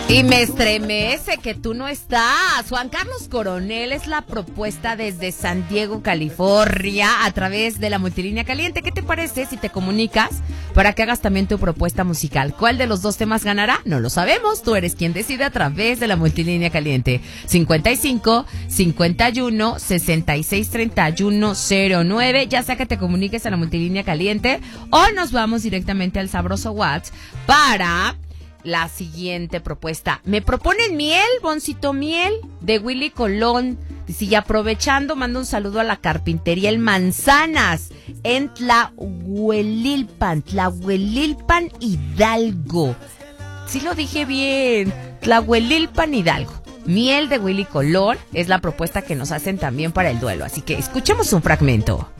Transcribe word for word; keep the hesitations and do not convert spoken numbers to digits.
Y me estremece que tú no estás. Juan Carlos Coronel es la propuesta desde San Diego, California, a través de la Multilínea Caliente. ¿Qué te parece si te comunicas para que hagas también tu propuesta musical? ¿Cuál de los dos temas ganará? No lo sabemos. Tú eres quien decide a través de la Multilínea Caliente. cincuenta y cinco, cincuenta y uno, sesenta y seis, treinta y uno, cero nueve. Ya sea que te comuniques a la Multilínea Caliente o nos vamos directamente al sabroso WhatsApp para la siguiente propuesta. Me proponen miel, Boncito Miel, de Willy Colón. Dice, y aprovechando, mando un saludo a la carpintería El Manzanas, en Tlahuelilpan, Tlahuelilpan, Hidalgo. Sí lo dije bien, Tlahuelilpan, Hidalgo. Miel de Willy Colón es la propuesta que nos hacen también para el duelo. Así que escuchemos un fragmento.